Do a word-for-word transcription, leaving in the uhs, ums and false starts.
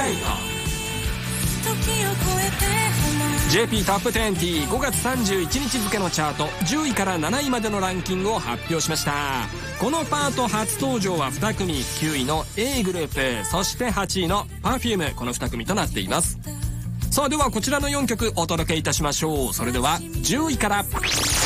ライト ジェーピー トップにじゅうごがつさんじゅういちにち付のチャートじゅういからなないまでのランキングを発表しました。このパート初登場はに組、きゅういの A グループ、そしてはちいの Perfume、 このに組となっています。さあではこちらのよんきょくお届けいたしましょう。それではじゅういから